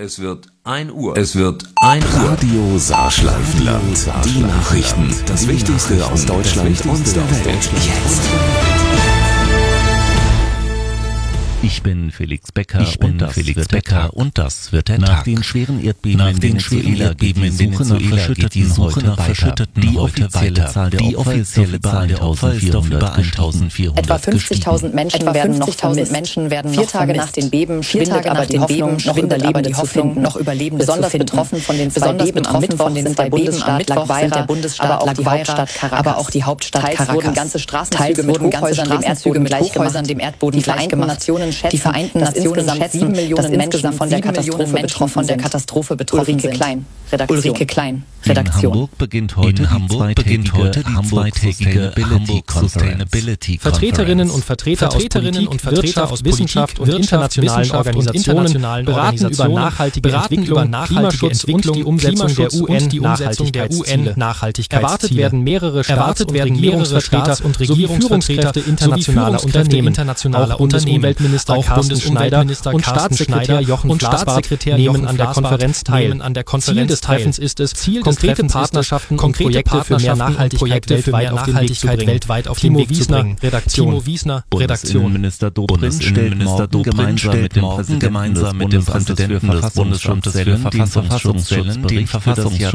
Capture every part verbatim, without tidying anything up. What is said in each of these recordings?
Es wird ein Uhr. Es wird ein Uhr. Radio Saarschleifenland. Die Nachrichten. Das Wichtigste aus Deutschland und der Welt. Jetzt. Ich bin Felix Becker, ich bin und das Felix wird Becker der Tag. und das wird der Nach Tag. den schweren Erdbeben Nach in den Venezuela schweren geht die Erdbeben in Suche nach Venezuela geht die Verschütteten Suche heute nach weiter. Verschütteten Die heute offizielle weiter. Zahl der Die Opfer ist auf offizielle über Zahl der Opfer ist auf über eintausendvierhundert Etwa fünfzigtausend Menschen Etwa werden noch fünfzigtausend vermisst. Menschen werden Vier noch Tage vermisst. nach den Beben Vier schwindet Tage aber nach die den Hoffnung, Beben noch schwindet aber Überlebende die zu Hoffnung, finden. noch Überlebende Besonders zu finden. betroffen von den zwei Besonders Beben am betroffen Mittwoch von den sind zwei der Beben am Bundesstaat Mittwoch La sind der Guaira, Bundesstaat aber auch La die Guaira, Hauptstadt Caracas. aber auch die Hauptstadt Teils Caracas. wurden ganze Straßenzüge Teils mit wurden ganze Hochhäusern dem Straßenzüge Erdboden mit gleich Hochhäusern gemacht. dem Erdboden Die gleich Vereinten gemacht. Nationen schätzen, Die Vereinten dass Nationen insgesamt schätzen, sieben Millionen dass Menschen insgesamt von der sieben Katastrophe Millionen Menschen betroffen von der sind. Katastrophe betroffen Ulrike sind. Klein, Redaktion. Ulrike Klein, In Redaktion. Hamburg beginnt heute In die Hamburg beginnt heute die Hamburg zweitägige Sustainability Hamburg Conference. Sustainability Vertreterinnen und Conference. Vertreter Vertreterinnen aus und Politik, Vertreter Wirtschaft, aus Wissenschaft und Politik, internationalen Wirtschaft und Organisationen internationalen beraten über Organisationen nachhaltige beraten Entwicklung, über nachhaltige Klimaschutz Entwicklung, und die Umsetzung der Klimaschutz U N und die Umsetzung der U N Nachhaltigkeitsziele. Nachhaltigkeitsziele. Erwartet werden mehrere Staats- Erwartet und werden mehrere Regierungsvertreter Staats- und sowie Regierungsvertreter Führungskräfte internationaler sowie Führungskräfte Unternehmen. internationaler Auch Bundesumweltminister Auch Carsten Bundesumweltminister Schneider und Carsten Staatssekretär Schneider Jochen und Glasbart Staatssekretär nehmen Jochen an der Glasbart Konferenz teil. nehmen an der Konferenz Ziel des teil. Treffens ist es, Ziel des konkrete Treffens ist es, Partnerschaften und konkrete Projekte für mehr Partnerschaften und Nachhaltigkeit Projekte für weltweit mehr auf den Weg zu Nachhaltigkeit bringen. weltweit auf den Timo Weg zu Wiesner, bringen. Redaktion. Timo Wiesner, Redaktion. Bundesinnenminister Dobrindt stellt Bundesinnenminister morgen Dobrindt gemeinsam stellt mit dem morgen Präsidenten gemeinsam des mit dem Bundesamtes Präsidenten für des Bundesschutz Verfassungsstellen den Verfassungsschutzbericht für das Jahr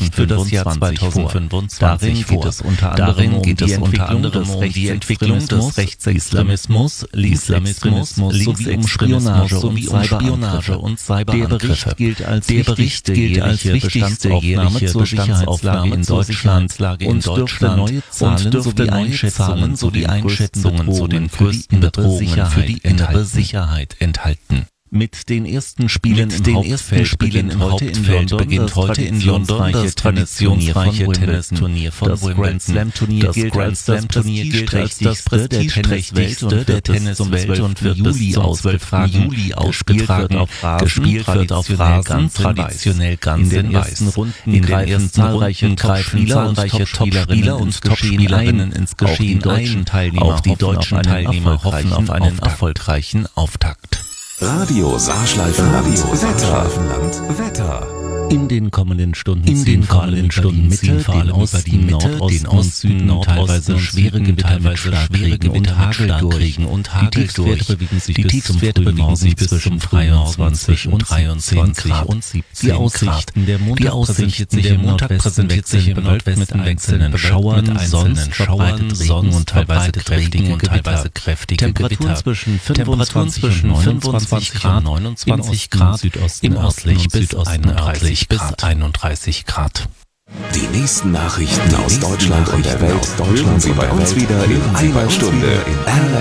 zweitausendfünfundzwanzig Darin vor. geht es unter anderem Darin um geht die es unter Entwicklung anderem des um die Entwicklung des Rechtsextremismus, Islamismus, sowie um Spionage sowie um Spionage und Cyberangriffe. Der Bericht gilt als Der Bericht gilt als wichtigste jährliche Bestandsaufnahme in Deutschland in Deutschland neue Zahlen sowie Einschätzungen sowie Einschätzungen zu den größten Bedrohungen für die innere Sicherheit enthalten. Mit den ersten Spielen Mit im den Hauptfeld ersten Spielen im Hauptfeld beginnt heute in London das traditionsreiche Tennisturnier von Das Wimbledon. Grand Slam Turnier Das gilt Grand als das Slam Turnier gilt als das prestigeträchtigste der Tenniswelt und wird bis Juli zum zwölften Juli ausgetragen. Gespielt wird auf Rasen, traditionell ganz in den in ersten Weiß. Runden In den greifen ersten zahlreiche Runden greifen Topspieler und zahlreiche Topspielerinnen Topspieler ins und Geschehen Topspielerinnen ein. ins Auch die Geschehen deutschen ein. Teilnehmer Auch die hoffen auf deutschen einen Teilnehmer hoffen auf einen erfolgreichen erfolgreichen Auftakt. Radio Saarschleifenland. Wetter. Wetter. In den kommenden Stunden In den kommenden Stunden ziehen vor allem über die Mitte, den Osten, teilweise schwere Gewitter, teilweise schwere Gewitter mit Starkregen und Hagel durch. bewegen sich Die bis zum Tiefstwerte frühen bewegen sich bis zwischen zum dreiundzwanzig und dreiundzwanzig dreiundzwanzig und und siebzehn Die Grad. Aussichten der Die Montag Aussichten präsentiert sich der im Montag Nordwesten präsentiert sich im wechselnd Nordwesten mit wechselnden einzelnen Schauern, mit einzelnen sonst Schauern, verbreitet Regen sonst und teilweise verbreitet kräftige Regen und Gewitter. teilweise kräftige Temperaturen Gewitter. zwischen Temperaturen fünfundzwanzig zwischen und fünfundzwanzig Grad, und neunundzwanzig im Osten, Grad, Südosten, im östlich und bis Südosten einunddreißig bis Grad. einunddreißig Grad. Die nächsten Nachrichten aus nächsten Deutschland und der Nachrichten Welt aus Deutschland hören Sie und bei der uns Welt wieder in hören Sie bei einer uns Stunde. wieder in R